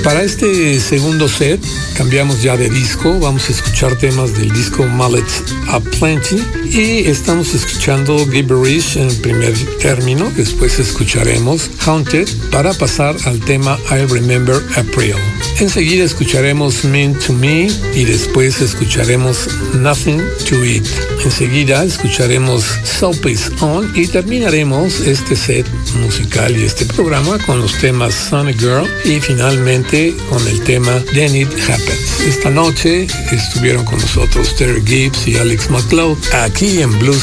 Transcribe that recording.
Para este segundo set cambiamos ya de disco, vamos a escuchar temas del disco Mullets Aplenty y estamos escuchando Gibberish en primer término, después escucharemos Haunted para pasar al tema I Remember April. Enseguida escucharemos Mean to Me y después escucharemos Nothing to Eat. Enseguida escucharemos Soap Is On y terminaremos este set musical y este programa con los temas Sunny Girl y finalmente con el tema Then It Happens. Esta noche estuvieron con nosotros Terry Gibbs y Alex McLeod aquí en Blues